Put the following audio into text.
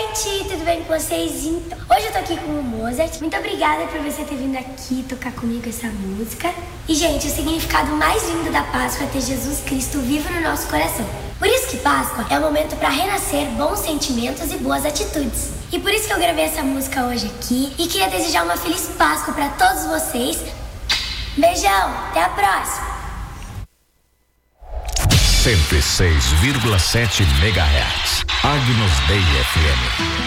gente, tudo bem com vocês? Então, hoje eu tô aqui com o Mozart. Muito obrigada por você ter vindo aqui tocar comigo essa música. E, gente, o significado mais lindo da Páscoa é ter Jesus Cristo vivo no nosso coração. Por isso que Páscoa é o momento para renascer bons sentimentos e boas atitudes. E por isso que eu gravei essa música hoje aqui e queria desejar uma feliz Páscoa para todos vocês. Beijão, até a próxima. 106,7 MHz. Agnus Dei FM.